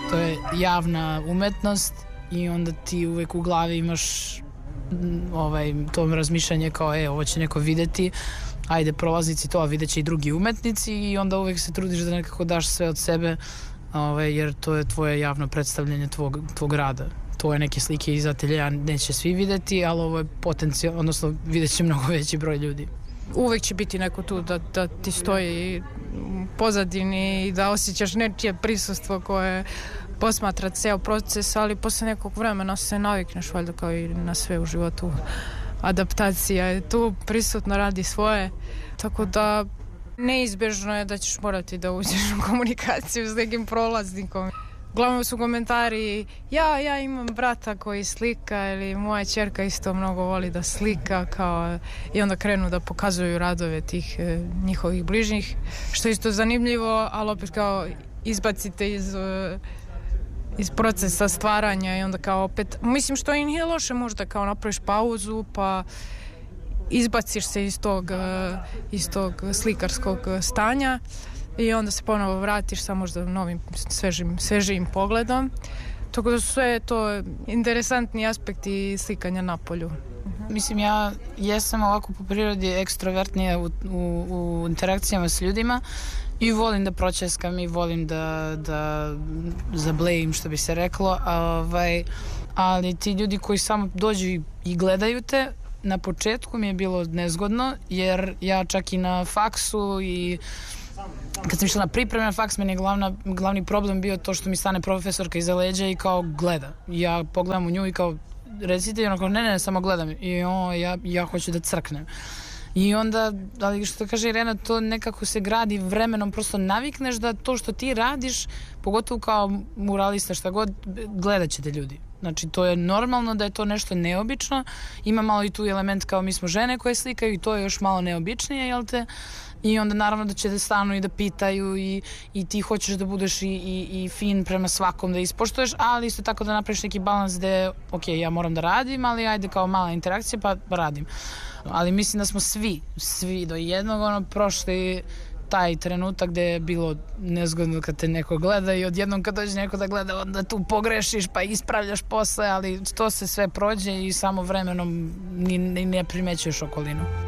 To je javna umetnost i onda ti uvek u glavi imaš to razmišljanje kao ovo će neko videti, ajde prolaznici to, a vidjet će i drugi umetnici i onda uvek se trudiš da nekako daš sve od sebe, jer to je tvoje javno predstavljanje tvog rada. Tvoje neke slike iz ateljeja neće svi videti, ali ovo je potencijal, odnosno vidjet će mnogo veći broj ljudi. Uvek će biti neko tu da ti stoji u pozadini i da osjećaš nečije prisustvo koje posmatra ceo proces, ali posle nekog vremena se navikneš valjda kao i na sve u životu. Adaptacija je tu, prisutno radi svoje, tako da neizbežno je da ćeš morati da uđeš u komunikaciju s nekim prolaznikom. Uglavnom su komentari, ja imam brata koji slika ili moja ćerka isto mnogo voli da slika i onda krenu da pokazuju radove tih njihovih bližnjih, što je isto zanimljivo, ali opet kao izbacite iz procesa stvaranja i onda kao opet, mislim što i nije loše možda kao napraviš pauzu pa izbaciš se iz tog slikarskog stanja i onda se ponovo vratiš sa možda novim svežijim pogledom. Tako da su sve to interesantni aspekti slikanja na polju. Mislim, ja jesam ovako po prirodi ekstrovertnija u interakcijama s ljudima i volim da pročeskam i volim da zablejim, što bi se reklo, ali ti ljudi koji samo dođu i gledaju te, na početku mi je bilo nezgodno, jer ja čak i na faksu i kad sam išla na pripreme na faks, meni je glavni problem bio to što mi stane profesorka iza leđa i kao gleda. Ja pogledam u nju i kao recite i ona kao ne, samo gledam i ja hoću da crknem. I onda, ali što kaže Irena, to nekako se gradi vremenom, prosto navikneš da to što ti radiš, pogotovo kao muralista, šta god, gledat ćete ljudi. Znači, to je normalno da je to nešto neobično, ima malo i tu element kao mi smo žene koje slikaju i to je još malo neobičnije, jel te? I onda naravno da će da stanu i da pitaju i ti hoćeš da budeš i fin prema svakom, da ispoštuješ, ali isto tako da napraviš neki balans gde, ok, ja moram da radim, ali ajde kao mala interakcija pa radim. Ali mislim da smo svi do jednog prošli taj trenutak gde je bilo nezgodno kad te neko gleda i odjednom kad dođe neko da gleda onda tu pogrešiš pa ispravljaš posle, ali to se sve prođe i samo vremenom ni ne primećuješ okolinu.